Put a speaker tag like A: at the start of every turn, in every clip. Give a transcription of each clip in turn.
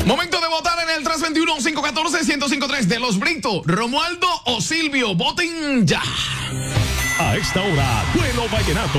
A: Momento de votar en el 321-514-1053 de los Brito, Romualdo o Silvio. Voten ya.
B: A esta hora, Duelo Vallenato.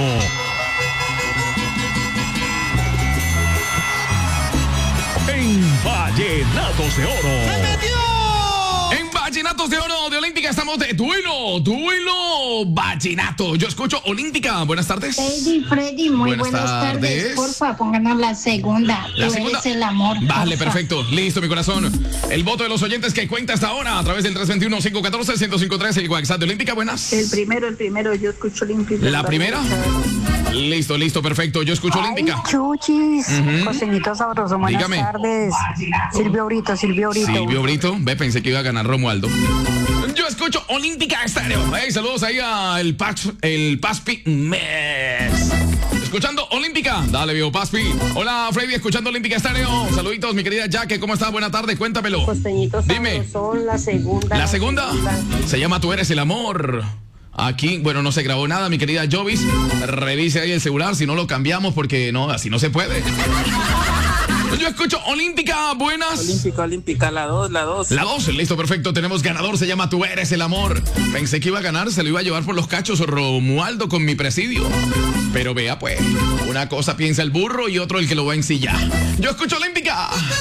B: En Vallenatos de Oro.
A: ¡Se metió! En Vallenatos de Oro de Olímpica estamos de duelo vallenato. Yo escucho Olímpica. Buenas tardes.
C: Freddy, muy buenas tardes. Porfa, pónganos la segunda.
A: La
C: Tú
A: segunda.
C: eres el amor.
A: Vale,
C: porfa.
A: perfecto. Listo, mi corazón. El voto de los oyentes que cuenta hasta ahora a través del 321-514-1053, el WhatsApp de Olímpica. Buenas.
D: El primero, yo escucho Olímpica.
A: ¿La primera? Listo, perfecto. Yo escucho Olímpica.
D: Chuchis, costeñito sabroso, buenas
A: Dígame.
D: tardes. Silvio Brito.
A: Silvio Brito. Ve, pensé que iba a ganar Romualdo. Yo escucho Olímpica Estéreo. Hey, saludos ahí a el Paspi Mes. Escuchando Olímpica. Dale, viejo Paspi. Hola, Freddy, escuchando Olímpica Estéreo. Saluditos, mi querida Jaque. ¿Cómo estás? Buena tarde, cuéntamelo.
D: Costeñito
A: Dime.
D: sabrosón, la segunda.
A: La segunda se llama Tú eres el amor. Aquí, bueno, no se grabó nada, mi querida Jovis. Revise ahí el celular, si no lo cambiamos porque no, así no se puede. Yo escucho Olímpica, buenas.
E: Olímpica, la 2.
A: La 2, listo, perfecto. Tenemos ganador, se llama Tú eres el amor. Pensé que iba a ganar, se lo iba a llevar por los cachos Romualdo con mi presidio. Pero vea pues, una cosa piensa el burro y otro el que lo va a ensillar. Yo escucho Olímpica.